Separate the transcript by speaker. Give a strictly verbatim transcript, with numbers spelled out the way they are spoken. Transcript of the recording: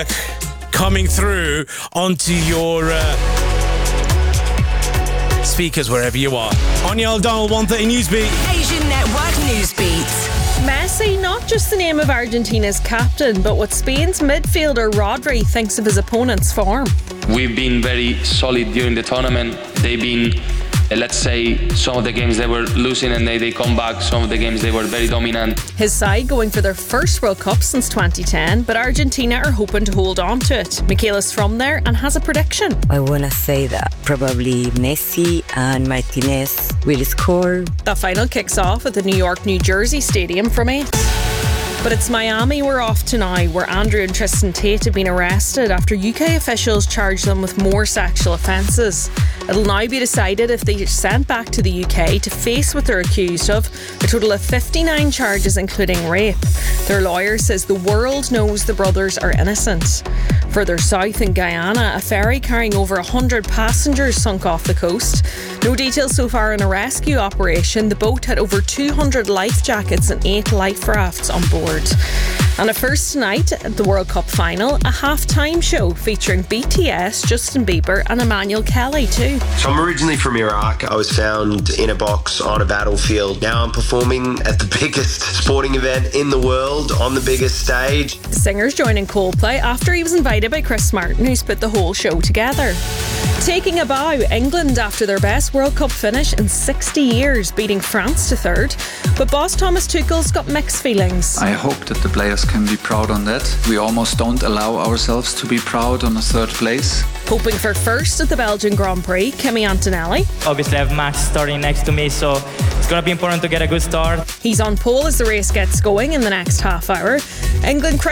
Speaker 1: coming through onto your uh, speakers wherever you are. Anya O'Donnell, one thirty Newsbeat.
Speaker 2: Asian Network Newsbeat.
Speaker 3: Messi, not just the name of Argentina's captain, but what Spain's midfielder Rodri thinks of his opponent's form.
Speaker 4: We've been very solid during the tournament. They've been, uh, let's say, some of the games they were losing and they, they come back. Some of the games they were very dominant.
Speaker 3: His side going for their first World Cup since twenty ten, but Argentina are hoping to hold on to it. Michaela's from there and has a prediction.
Speaker 5: I want to say that probably Messi and Martinez will score.
Speaker 3: The final kicks off at the New York, New Jersey Stadium from eight. But it's Miami we're off to now, where Andrew and Tristan Tate have been arrested after U K officials charged them with more sexual offences. It'll now be decided if they are sent back to the U K to face what they're accused of, a total of fifty-nine charges including rape. Their lawyer says the world knows the brothers are innocent. Further south in Guyana, a ferry carrying over one hundred passengers sunk off the coast. No details so far on a rescue operation. The boat had over two hundred life jackets and eight life rafts on board. And a first tonight at the World Cup final, a half-time show featuring B T S, Justin Bieber and Emmanuel Kelly too.
Speaker 6: So I'm originally from Iraq. I was found in a box on a battlefield. Now I'm performing at the biggest sporting event in the world on the biggest stage.
Speaker 3: The singer's joining Coldplay after he was invited by Chris Martin, who's put the whole show together. Taking a bow, England after their best World Cup finish in sixty years, beating France to third. But boss Thomas Tuchel's got mixed feelings.
Speaker 7: I hope that the players can be proud on that. We almost don't allow ourselves to be proud on a third place.
Speaker 3: Hoping for first at the Belgian Grand Prix, Kimi Antonelli.
Speaker 8: Obviously I have Max starting next to me, so it's going to be important to get a good start.
Speaker 3: He's on pole as the race gets going in the next half hour. England